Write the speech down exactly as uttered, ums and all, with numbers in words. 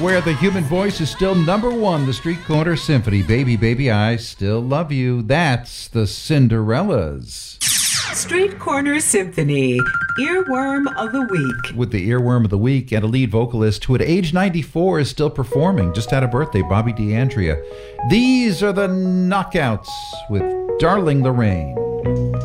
where the human voice is still number one, the Street Corner Symphony. Baby, baby, I still love you. That's the Cinderellas. Street Corner Symphony, Earworm of the Week. With the Earworm of the Week and a lead vocalist who at age ninety-four is still performing. Just had a birthday, Bobby D'Andrea. These are the Knockouts with Darling Lorraine.